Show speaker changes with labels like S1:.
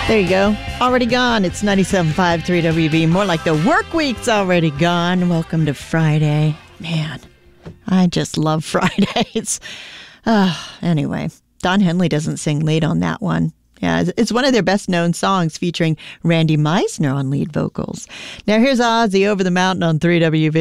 S1: There you go. Already gone. It's 97.5 3WB. More like the work week's already gone. Welcome to Friday. Man, I just love Fridays. Anyway, Don Henley doesn't sing lead on that one. Yeah, it's one of their best-known songs featuring Randy Meisner on lead vocals. Now here's Ozzy Over the Mountain on 3WB.